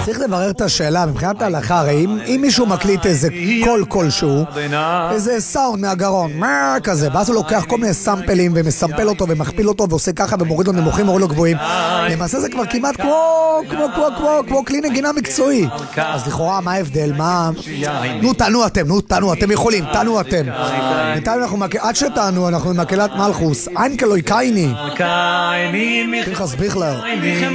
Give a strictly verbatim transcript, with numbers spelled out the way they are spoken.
צריך לברר את השאלה, מבחינת ההלכה, הרי אם, אם מישהו מקליט איזה קול כלשהו, איזה סאונד מהגרון, מה כזה, ואז הוא לוקח כל מיני סמפלים ומסמפל אותו ומכפיל אותו ועושה ככה ומוריד לו נמוכים, מוריד לו גבוהים, למעשה זה כבר כמעט כמו, כמו, כמו, כמו, כמו כלי נגינה מקצועי. אז לכאורה, מה ההבדל? מה... נו, תענו אתם, נו, תענו, אתם יכולים, תענו אתם. בינתיים אנחנו, עד שתענו, אנחנו במקהלת מלכוס, איינקלוי קייני. פנחס ביכלר.